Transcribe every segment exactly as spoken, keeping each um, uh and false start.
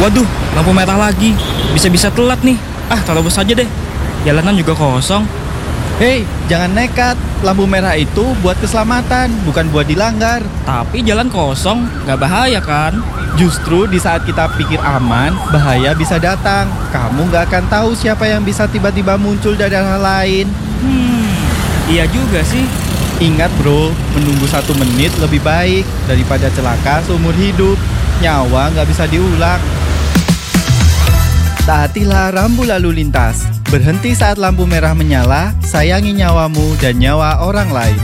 Waduh, lampu merah lagi. Bisa-bisa telat nih. Ah, terobos aja deh. Jalanan juga kosong. Hei, jangan nekat. Lampu merah itu buat keselamatan, bukan buat dilanggar. Tapi jalan kosong, gak bahaya kan? Justru di saat kita pikir aman, bahaya bisa datang. Kamu gak akan tahu siapa yang bisa tiba-tiba muncul dari arah lain. Hmm, iya juga sih. Ingat bro, menunggu satu menit lebih baik daripada celaka seumur hidup. Nyawa gak bisa diulang. Taatilah rambu lalu lintas. Berhenti saat lampu merah menyala, sayangi nyawamu dan nyawa orang lain.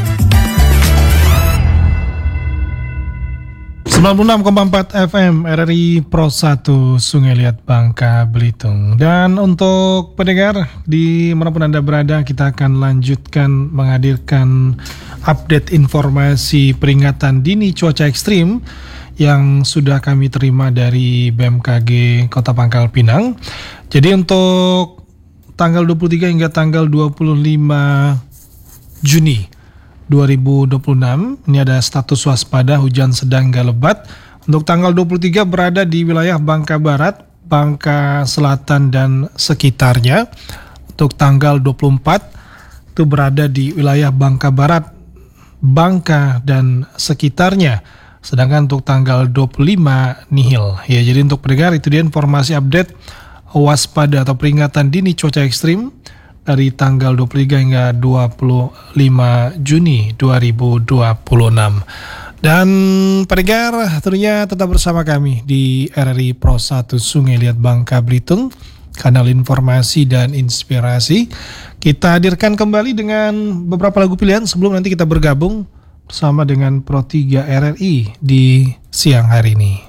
sembilan puluh enam koma empat F M R R I Pro satu Sungai Liat Bangka Belitung. Dan untuk pendengar di manapun Anda berada, kita akan lanjutkan menghadirkan update informasi peringatan dini cuaca ekstrim yang sudah kami terima dari B M K G Kota Pangkal Pinang. Jadi untuk tanggal dua puluh tiga hingga tanggal dua puluh lima Juni dua ribu dua puluh enam, ini ada status waspada hujan sedang hingga lebat. Untuk tanggal dua puluh tiga berada di wilayah Bangka Barat, Bangka Selatan dan sekitarnya. Untuk tanggal dua puluh empat itu berada di wilayah Bangka Barat, Bangka dan sekitarnya. Sedangkan untuk tanggal dua puluh lima nihil. Ya, jadi untuk pendengar itu dia informasi update waspada atau peringatan dini cuaca ekstrim dari tanggal dua puluh tiga hingga dua puluh lima Juni dua ribu dua puluh enam. Dan pendengar tentunya tetap bersama kami di R R I Pro satu Sungai Liat Bangka Belitung, kanal informasi dan inspirasi. Kita hadirkan kembali dengan beberapa lagu pilihan sebelum nanti kita bergabung bersama dengan Pro tiga R R I di siang hari ini.